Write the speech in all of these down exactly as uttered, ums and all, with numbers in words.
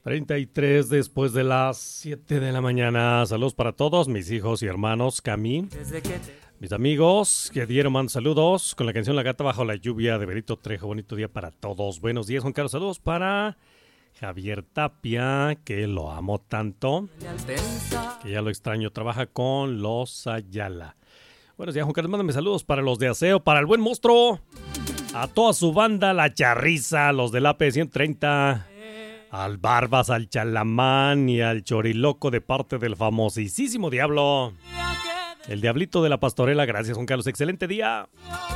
treinta y tres después de las siete de la mañana. Saludos para todos mis hijos y hermanos, Cami, mis amigos que dieron man saludos con la canción La Gata Bajo la Lluvia de Berito Trejo. Bonito día para todos. Buenos días, Juan Carlos. Saludos para Javier Tapia, que lo amo tanto, que ya lo extraño. Trabaja con los Ayala. Buenos días, Juan Carlos. Mándame saludos para los de aseo, para el buen monstruo, a toda su banda, la Charriza, los del A P ciento treinta, al Barbas, al Chalamán y al Choriloco de parte del famosísimo Diablo, el Diablito de la Pastorela. Gracias, Juan Carlos. Excelente día.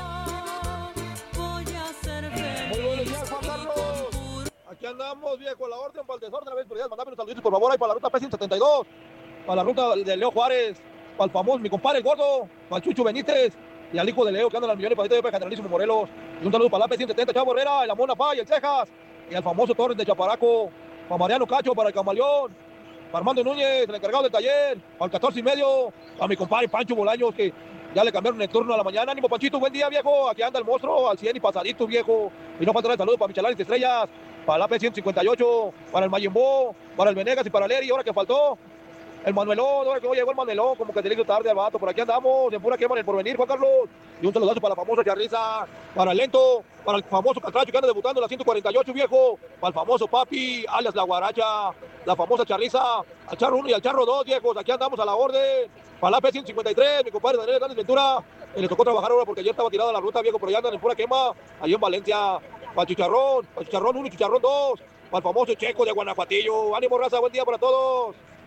Muy buenos días, Juan Carlos. Aquí andamos, viejo, a la orden para el desorden. A ver, pero ya, mandame unos saluditos, por favor, ahí para la ruta P ciento setenta y dos, para la ruta de Leo Juárez, para el famoso, mi compadre el gordo, para el Chucho Benítez, y al hijo de Leo, que anda en las millones para el Generalísimo Morelos. Y un saludo para la P ciento setenta, Chavo Herrera, el Amona Pay, el Cejas, y al famoso Torres de Chaparaco, para Mariano Cacho, para el Camaleón, para Armando Núñez, el encargado del taller, para el catorce y medio, a mi compadre Pancho Bolaños, que ya le cambiaron el turno a la mañana. Ánimo, Panchito, buen día, viejo. Aquí anda el monstruo, al cien y pasadito, viejo. Y no falta el saludo para Michelares de Estrellas, para la P ciento cincuenta y ocho, para el Mayimbo, para el Venegas y para el Eri, ahora que faltó el Manuelón, ahora que no llegó el Manuelón, como que te digo tarde al vato. Por aquí andamos, en pura quema en el porvenir, Juan Carlos. Y un saludazo para la famosa Charriza, para el Lento, para el famoso Catracho que anda debutando en la ciento cuarenta y ocho, viejo. Para el famoso Papi, alias La Guaracha, la famosa Charriza, al Charro uno y al Charro dos, viejos. Aquí andamos a la orden. Para la P ciento cincuenta y tres, mi compadre Daniel Hernández Ventura. Y le tocó trabajar ahora porque ayer estaba tirado a la ruta, viejo, pero ya andan en pura quema, allí en Valencia. Para el Chicharrón, para el Chicharrón uno y Chicharrón dos, para el famoso Checo de Guanajuatillo. Ánimo, raza, buen día para todos.